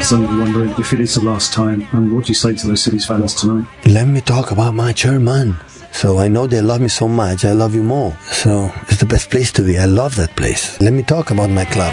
suddenly wondering if it is the last time, and what do you say to those Cities fans tonight? Let me talk about my chairman. So I know they love me so much, I love you more. So it's the best place to be. I love that place. Let me talk about my club.